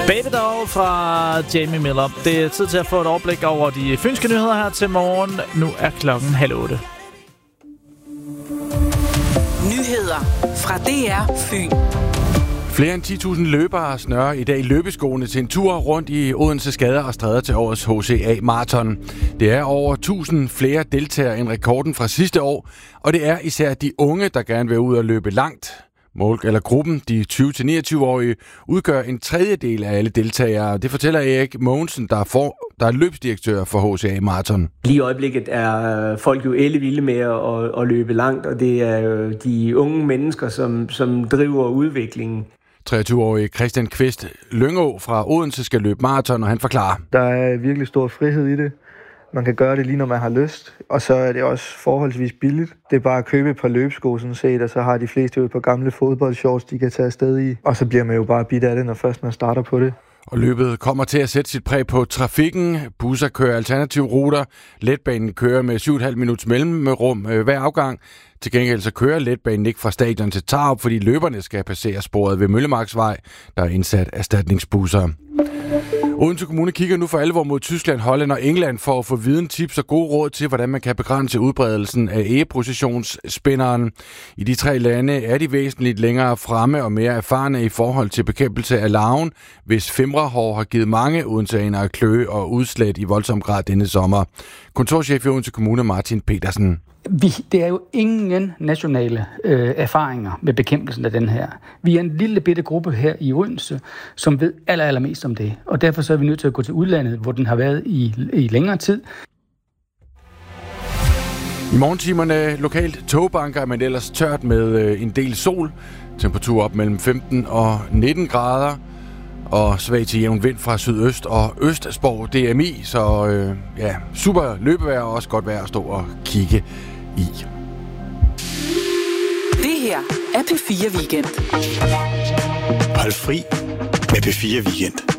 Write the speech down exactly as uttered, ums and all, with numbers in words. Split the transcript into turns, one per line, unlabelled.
Baby Doll fra Jamie Miller. Det er tid til at få et overblik over de fynske nyheder her til morgen. Nu er klokken halv otte.
Nyheder fra D R Fyn.
Flere end ti tusind løbere snører i dag løbeskoene til en tur rundt i Odense gader og stræder til årets H C A Marathon. Det er over tusind flere deltagere end rekorden fra sidste år, og det er især de unge, der gerne vil ud og løbe langt. Mål, eller gruppen, de tyve til niogtyve-årige, udgør en tredjedel af alle deltagere. Det fortæller Erik Mogensen, der er, for, der er løbsdirektør for H C A Marathon.
Lige i øjeblikket er folk jo ellevilde med at, at løbe langt, og det er jo de unge mennesker, som, som driver udviklingen.
treogtyve-årige Christian Kvist Lyngå fra Odense skal løbe maraton, og han forklarer.
Der er virkelig stor frihed i det. Man kan gøre det lige, når man har lyst. Og så er det også forholdsvis billigt. Det er bare at købe et par løbesko, sådan set, og så har de fleste jo et par gamle fodboldshorts, de kan tage afsted i. Og så bliver man jo bare bidt af det, når først man starter på det.
Og løbet kommer til at sætte sit præg på trafikken. Busser kører alternative ruter. Letbanen kører med syv komma fem minutters mellemrum øh, hver afgang. Til gengæld så kører letbanen ikke fra stadion til Tarup, fordi løberne skal passere sporet ved Møllemarksvej, der er indsat erstatningsbusser. Odense Kommune kigger nu for alvor mod Tyskland, Holland og England for at få viden, tips og gode råd til, hvordan man kan begrænse udbredelsen af egeprocessionsspinderen. I de tre lande er de væsentligt længere fremme og mere erfarne i forhold til bekæmpelse af larven, hvis femrehår har givet mange odenseanere kløe og udslæt i voldsom grad denne sommer. Kontorchef i Odense Kommune Martin Petersen.
Vi, det er jo ingen nationale øh, erfaringer med bekæmpelsen af den her. Vi er en lille bitte gruppe her i Odense, som ved aller, allermest om det. Og derfor så er vi nødt til at gå til udlandet, hvor den har været i, i længere tid.
I morgentimerne lokalt togbanker, men ellers tørt med øh, en del sol. Temperatur op mellem femten og nitten grader. Og svag til jævn vind fra sydøst og øst spår D M I. Så øh, ja, super løbevejr og også godt vejr at stå og kigge i.
Det her er P fire Weekend.
Hold fri med P fire Weekend.